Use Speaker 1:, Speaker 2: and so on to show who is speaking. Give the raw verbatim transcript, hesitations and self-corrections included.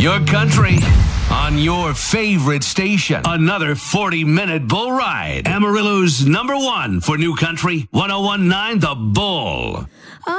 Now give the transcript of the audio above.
Speaker 1: Your country on your favorite station. Another forty-minute bull ride. Amarillo's number one for New Country, one oh one point nine The Bull.